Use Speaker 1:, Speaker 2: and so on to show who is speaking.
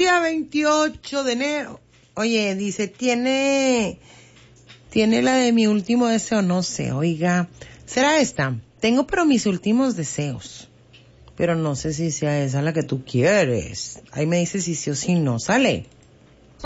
Speaker 1: día 28 de enero. Oye, dice, tiene la de mi último deseo, no sé, oiga. ¿Será esta? Tengo pero mis últimos deseos. Pero no sé si sea esa la que tú quieres. Ahí me dice si sí o si no. Sale.